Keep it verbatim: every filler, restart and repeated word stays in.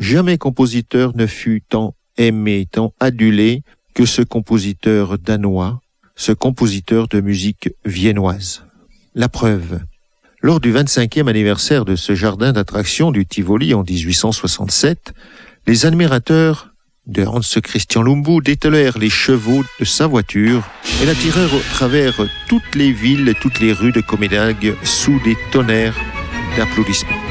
Jamais compositeur ne fut tant aimé, tant adulé que ce compositeur danois, ce compositeur de musique viennoise. La preuve. Lors du vingt-cinquième anniversaire de ce jardin d'attractions du Tivoli en dix-huit cent soixante-sept, les admirateurs de Hans Christian Lumbu dételèrent les chevaux de sa voiture et la tirèrent au travers toutes les villes et toutes les rues de Copenhague sous des tonnerres d'applaudissements.